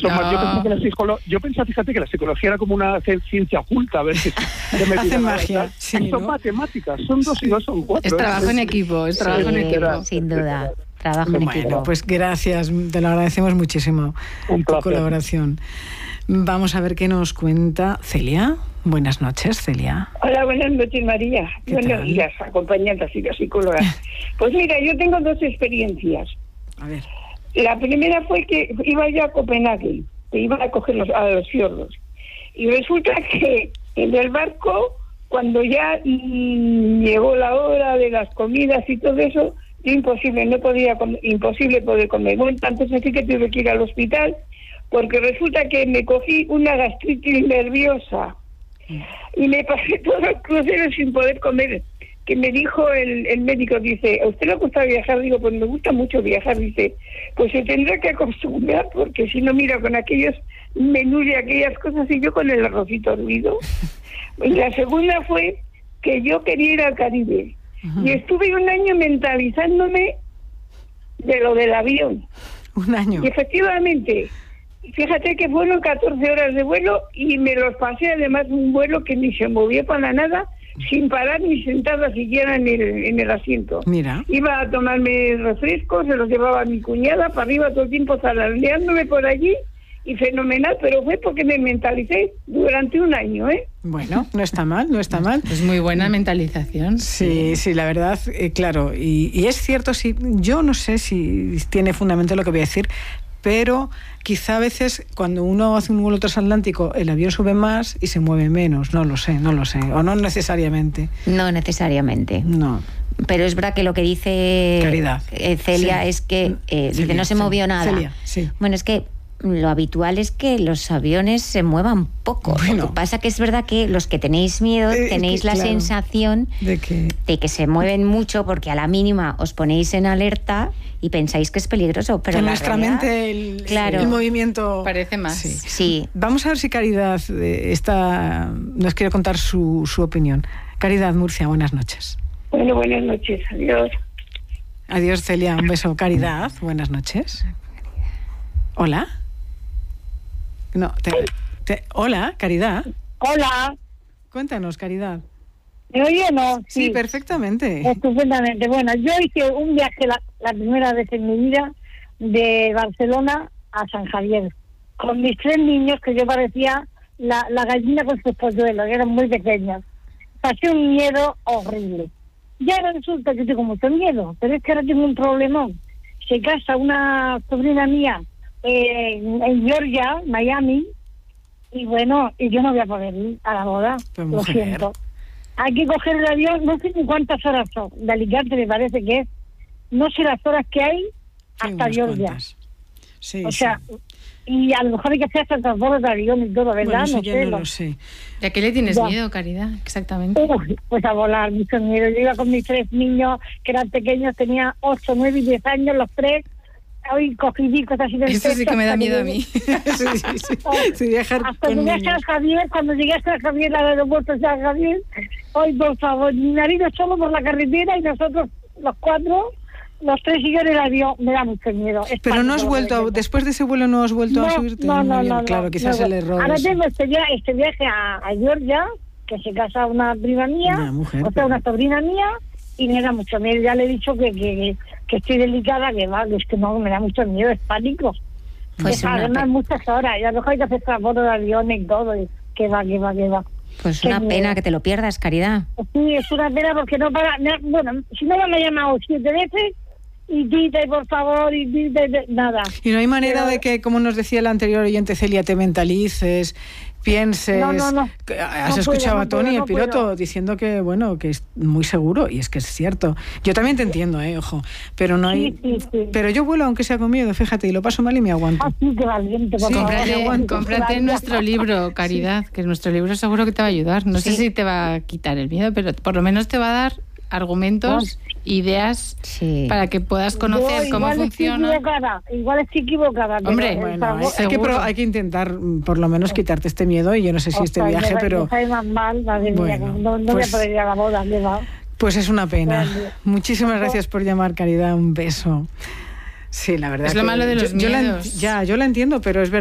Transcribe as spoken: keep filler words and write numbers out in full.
Son no. más, yo, pensaba que la psicolo- yo pensaba, fíjate, que la psicología era como una ciencia oculta, a ver si hacen magia. Sí, son ¿no? matemáticas, son dos y dos son cuatro. Es trabajo en equipo, es trabajo Sí, en equipo. sin duda. Trabajo en Bueno, equipo. pues gracias, te lo agradecemos muchísimo, Un tu placer. colaboración. Vamos a ver qué nos cuenta Celia. Buenas noches, Celia. Hola, buenas noches, María. ¿Qué Buenos tal? días, acompañantes y las psicólogas. Pues mira, yo tengo dos experiencias. A ver. La primera fue que iba yo a Copenhague, que iba a coger los, a los fiordos. Y resulta que en el barco, cuando ya mm, llegó la hora de las comidas y todo eso, yo imposible, no podía, com- imposible poder comer. Bueno, entonces así que tuve que ir al hospital, porque resulta que me cogí una gastritis nerviosa y me pasé todo el crucero sin poder comer. Que me dijo el, el médico, dice, ¿a usted le gusta viajar? Digo, pues me gusta mucho viajar. Dice, pues se tendrá que acostumbrar, porque si no, mira, con aquellos menús y aquellas cosas, y yo con el arrocito hervido. Y la segunda fue que yo quería ir al Caribe. Ujú. Y estuve un año mentalizándome de lo del avión. Un año. Y efectivamente, fíjate que fueron catorce horas de vuelo y me los pasé, además, un vuelo que ni se movió para nada, sin parar ni sentada siquiera en el, en el asiento. Mira. Iba a tomarme refrescos, se los llevaba a mi cuñada, para arriba todo el tiempo zarandeándome por allí, y fenomenal, pero fue porque me mentalicé durante un año, ¿eh? Bueno, no está mal, no está mal. Es muy buena mentalización. Sí, sí, la verdad, eh, claro. Y, y es cierto, sí, yo no sé si tiene fundamento lo que voy a decir, pero quizá a veces cuando uno hace un vuelo transatlántico el avión sube más y se mueve menos, no lo sé, no lo sé, o no necesariamente. No necesariamente. No. Pero es verdad que lo que dice Caridad. eh, Celia Sí. es que eh, dice, Celia, no se Celia, movió nada. Celia, sí. Bueno, es que lo habitual es que los aviones se muevan poco. Bueno. Lo que pasa que es verdad que los que tenéis miedo Eh, es tenéis que, la claro, sensación de que de que se mueven mucho porque a la mínima os ponéis en alerta y pensáis que es peligroso, pero en la nuestra realidad- mente el, claro. el movimiento Parece más. Sí. Sí. Vamos a ver si Caridad eh, está, nos quiere contar su, su opinión. Caridad Murcia, buenas noches. Bueno, buenas noches, adiós. Adiós, Celia, un beso. Caridad, buenas noches. Hola. No, te, te- hola, Caridad. Hola, Cuéntanos, Caridad. ¿me oye o no? Sí, perfectamente. Estupendamente. Bueno, yo hice un viaje la, la primera vez en mi vida de Barcelona a San Javier con mis tres niños, que yo parecía la, la gallina con sus polluelos, que eran muy pequeños. Pasé un miedo horrible. Ya resulta que tengo mucho miedo, pero es que ahora tengo un problemón. Se casa una sobrina mía eh, en Georgia, Miami, y bueno, y yo no voy a poder ir a la boda, Pues, lo mujer. siento. Hay que coger el avión, no sé ni cuántas horas son, de Alicante me parece que es, no sé las horas que hay Sí, hasta unas Georgia. cuantas. Sí, O sí. sea, y a lo mejor hay que hacer hasta transbordos de avión y todo, ¿verdad? Bueno, eso no yo sé. no lo- lo sé. ¿Y a qué le tienes Ya. miedo, Caridad? Exactamente. Uy, pues a volar, mucho miedo. Yo iba con mis tres niños, que eran pequeños, tenía ocho, nueve y diez años, los tres, hoy cogidicos así del Eso sí pecho que me da hasta miedo a llegué- mí. sí, sí, sí. Sí, viajar Hasta con llegué a niños. San Javier, cuando llegué a San Javier, al aeropuerto de San Javier, hoy por favor, mi marido solo por la carretera y nosotros, los cuatro, los tres y yo en el avión, me da mucho miedo. Es Pero no has pánico lo que vuelto, tengo. después de ese vuelo no has vuelto a No, subirte. no, en un no, avión. no, Claro, no, quizás no. el error Ahora es- tengo este viaje, este viaje a, a Georgia, que se casa una prima mía, Una mujer, o sea, pero- una sobrina mía, y me da mucho miedo. Ya le he dicho que, que, que estoy delicada, que va, que es que no, me da mucho miedo, es pánico. Pues Es una además pe- muchas horas, y a lo mejor hay que hacer transporte de aviones y todo, y que va, que va, que va. Pues Qué una miedo. pena que te lo pierdas, Caridad. Sí, es una pena porque no para, me ha- bueno, si no me ha llamado siete veces, y dite, por favor, y dite, de- nada. Y no hay manera Pero- de que, como nos decía el anterior oyente Celia, te mentalices, pienses. No, no, no. Que- Has No escuchado puedo, a no Tony, puedo, el no piloto, puedo. diciendo que, bueno, que es muy seguro, y es que es cierto. Yo también te entiendo, eh, ojo, pero no hay. Sí, sí, sí. Pero yo vuelo aunque sea con miedo, fíjate, y lo paso mal y me aguanto. Ah, sí, qué valiente, por Sí, favor. Cómprate, aguanto. cómprate nuestro libro, Caridad, que nuestro libro seguro que te va a ayudar. No sé Sí. si te va a quitar el miedo, pero por lo menos te va a dar argumentos, ideas Sí. para que puedas conocer Yo cómo igual funciona. Estoy equivocada, igual estoy equivocada. pero Hombre, el Bueno, favor- hay, hay que seguro. pro- hay que intentar, mm, por lo menos, quitarte este miedo, y yo no sé si este Ostras, viaje, me- pero me cae más mal, madre mía, Bueno, no, no pues- voy a poder ir a la boda, ¿qué va? pues es una pena. Grande. Muchísimas gracias por llamar, Caridad, un beso. Sí, la verdad Es lo que malo de los yo, yo la en- miedos. ya, yo la entiendo, pero es verdad.